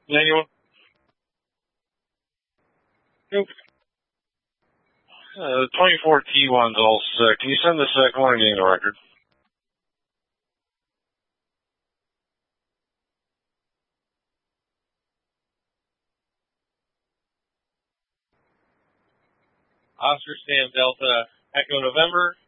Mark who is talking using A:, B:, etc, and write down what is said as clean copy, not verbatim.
A: Anyone? Nope. The 24 T1's all set. Can you send the second one and getting the record?
B: Oscar Sam Delta Echo November